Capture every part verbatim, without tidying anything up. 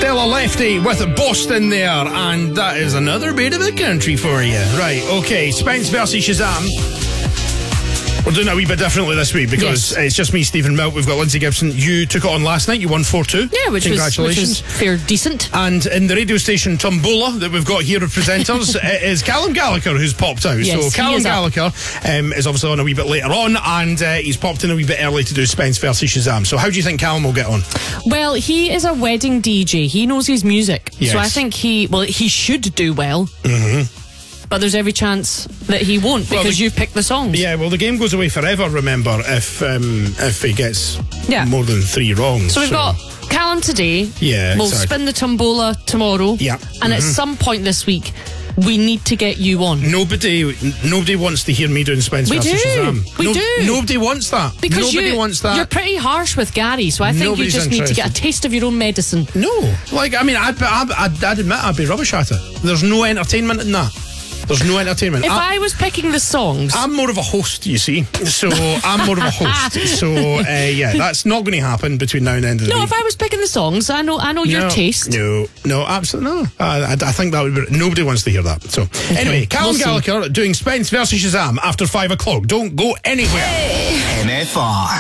Stella Lefty with Boston there, and that is another bit of the country for you. Right, okay, Spence versus Shazam. We're doing it a wee bit differently this week because yes. it's just me, Stephen Milt. We've got Lindsay Gibson. You took it on last night. You won four two. Yeah, which Congratulations. Was, which was fair, decent. And in the radio station Tombola that we've got here of presenters it is Callum Gallagher who's popped out. Yes, so Callum is Gallagher um, is obviously on a wee bit later on, and uh, he's popped in a wee bit early to do Spence versus Shazam. So how do you think Callum will get on? Well, he is a wedding D J. He knows his music. Yes. So I think he, well, he should do well. Mm-hmm. But there's every chance that he won't because well, the, you've picked the songs. Yeah, well, the game goes away forever, remember, if um, if he gets yeah. more than three wrong. So we've so. got Callum today. Yeah, We'll exactly. spin the tombola tomorrow. Yeah. And mm-hmm. at some point this week, we need to get you on. Nobody nobody wants to hear me doing Spence we versus do. Shazam. We no, do. Nobody wants that. Because nobody you, wants that. You're pretty harsh with Gary, so I think Nobody's you just interested. need to get a taste of your own medicine. No. Like, I mean, I'd, I'd, I'd, I'd admit I'd be rubbish at it. There's no entertainment in that. There's no entertainment. If I, I was picking the songs... I'm more of a host, you see. So I'm more of a host. So, uh, yeah, that's not going to happen between now and the end of the no, week. No, if I was picking the songs, I know I know your no, taste. No, no, absolutely no. I, I, I think that would be... Nobody wants to hear that. So, okay, anyway, Callum we'll Gallagher doing Spence versus Shazam after five o'clock. Don't go anywhere. M F R.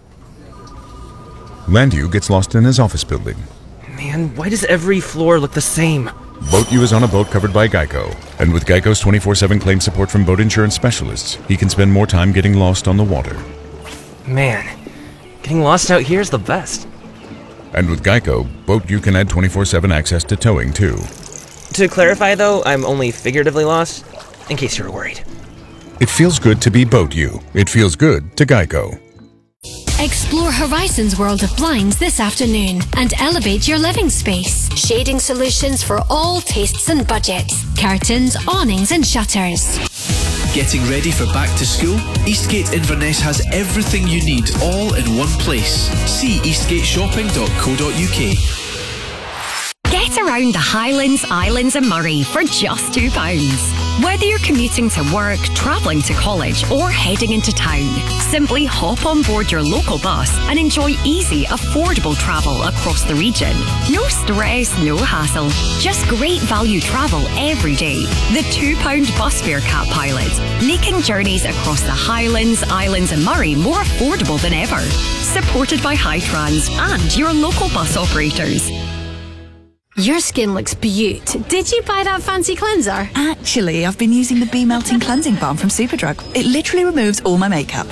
Landu gets lost in his office building. Man, why does every floor look the same? BoatU is on a boat covered by Geico, and with Geico's twenty-four seven claim support from boat insurance specialists, he can spend more time getting lost on the water. Man, getting lost out here is the best. And with Geico, BoatU can add twenty-four seven access to towing too. To clarify though, I'm only figuratively lost, in case you were worried. It feels good to be BoatU. It feels good to Geico. Explore Horizon's world of blinds this afternoon and elevate your living space. Shading solutions for all tastes and budgets. Curtains, awnings and shutters. Getting ready for back to school? Eastgate Inverness has everything you need all in one place. See eastgate shopping dot co dot U K. Get around the Highlands, Islands and Moray for just two pounds. Whether you're commuting to work, travelling to college or heading into town, simply hop on board your local bus and enjoy easy, affordable travel across the region. No stress, no hassle. Just great value travel every day. The two pound bus fare cap pilot, making journeys across the Highlands, Islands and Moray more affordable than ever. Supported by Hightrans and your local bus operators. Your skin looks beaut. Did you buy that fancy cleanser? Actually, I've been using the Bee Melting Cleansing Balm from Superdrug. It literally removes all my makeup.